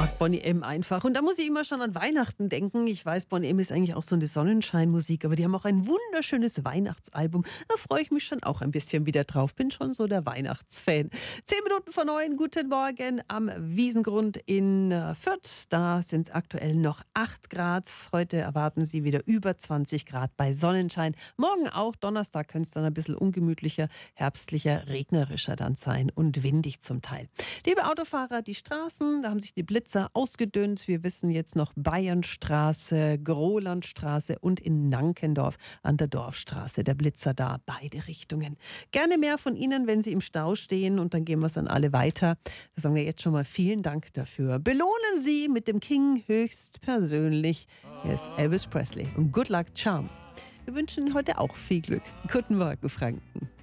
mag Boney M. einfach. Und da muss ich immer schon an Weihnachten denken. Ich weiß, Boney M. ist eigentlich auch so eine Sonnenscheinmusik, aber die haben auch ein wunderschönes Weihnachtsalbum. Da freue ich mich schon auch ein bisschen wieder drauf. Bin schon so der Weihnachtsfan. 10 Minuten vor 9, guten Morgen am Wiesengrund in Fürth. Da sind es aktuell noch 8 Grad. Heute erwarten Sie wieder über 20 Grad bei Sonnenschein. Morgen auch, Donnerstag, könnte es dann ein bisschen ungemütlicher, herbstlicher, regnerischer dann sein und windig zum Teil. Liebe Autofahrer, die Straßen, da haben sich die Blitzer ausgedünnt. Wir wissen jetzt noch Bayernstraße, Grolandstraße und in Nankendorf an der Dorfstraße. Der Blitzer da, beide Richtungen. Gerne mehr von Ihnen, wenn Sie im Stau stehen, und dann gehen wir es an alle weiter. Da sagen wir jetzt schon mal vielen Dank dafür. Belohnen Sie mit dem King höchstpersönlich. Hier ist Elvis Presley und Good Luck Charm. Wir wünschen Ihnen heute auch viel Glück. Guten Morgen, Franken.